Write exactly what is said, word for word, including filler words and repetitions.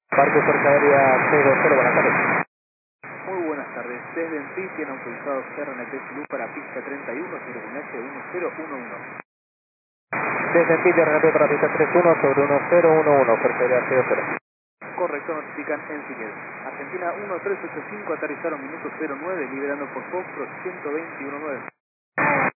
Parque Fuerza Aérea C veinte, buenas tardes. Muy buenas tardes. Desde el P I tiene autorizado C R N T Zulu para pista treinta y uno sobre un S uno cero uno uno. Desde el sitio R N P para pista treinta y uno sobre uno cero uno uno, Fuerza Aérea C veinte. Correcto, notifican en Figueres. Argentina uno tres ocho cinco, aterrizaron minuto cero nueve, liberando por Foxtrot ciento veintiuno nueve.